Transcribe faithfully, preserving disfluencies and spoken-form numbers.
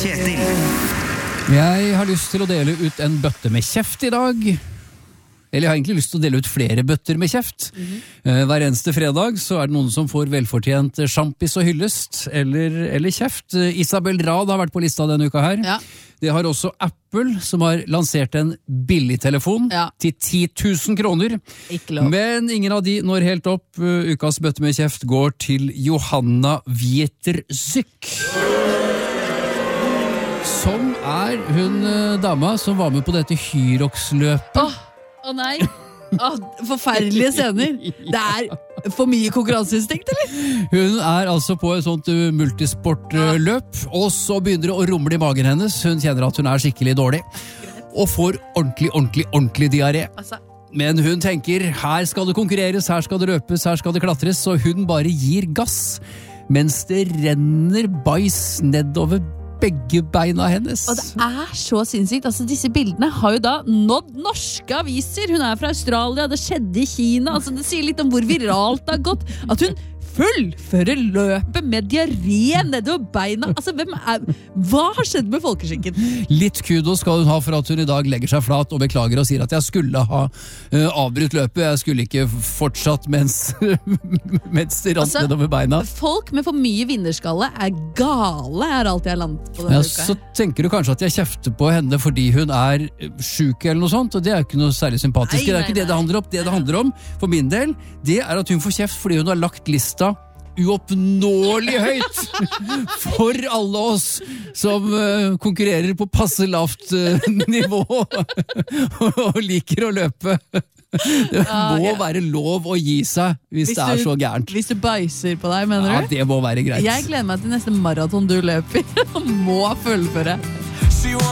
Kjetil. Jeg har lyst til å dele ut en bøtte med kjeft i dag. Eller jeg har egentlig lyst til å dele ut flere bøtter med kjeft. Mm-hmm. Hver eneste fredag så er det noen som får velfortjent sjampis og hyllest, eller, eller kjeft. Isabel Rad har vært på lista denne uka her. Ja. Det har også Apple, som har lansert en billig telefon ja. til ti tusen kroner. Ikke lov. Men ingen av de når helt opp. Ukas bøtte med kjeft går til Johanna Wieterzyk. Som er hun dama som var med på dette Hyrox-løpet. Åh, oh, oh nei. Oh, forferdelige scener. Det er for mye konkurranseinstinkt, eller? Hun er altså på et sånt multisportløp, og så begynner det å rumle i magen hennes. Hun kjenner at hun er skikkelig dårlig, og får ordentlig, ordentlig, ordentlig diaré. Altså. Men hun tenker, her skal det konkurreres, her skal det løpes, her skal det klatres, så hun bare gir gass, mens det renner bæsj nedover begge beina hennes. Og det er så sinnssykt. Altså, disse bildene har jo da nådd norske aviser. Hun er fra Australia, det skjedde i Kina. Altså, det sier litt om hvor viralt det har gått. At hun fullfører løpet med diaré nedover beina. Altså, hvem er... Hva har skjedd med folkeskikken? Litt kudos skal hun ha for at hun i dag legger seg flat og beklager og sier at jeg skulle ha uh, avbrutt løpet. Jeg skulle ikke fortsatt mens, mens det rant altså, nedover beina. Folk med for mye vinnerskalle er gale, er alt jeg har landet på denne ja, uka. Så tenker du kanskje at jeg kjefter på henne fordi hun er syk eller noe sånt, og det er ikke noe særlig sympatisk. Nei, nei, det er ikke det det handler om. Det det handler om, for min del, det er at hun får kjeft fordi hun har lagt lista uoppnåelig høyt for alle oss som uh, konkurrerer på passe lavt uh, nivå og liker å løpe. Det ah, må ja. være lov å gi seg hvis, hvis det er du, så gærent. Hvis du bæsjer på deg, mener ja, du? Ja, det må være greit. Jeg gleder meg til neste maraton du løper og må fullføre.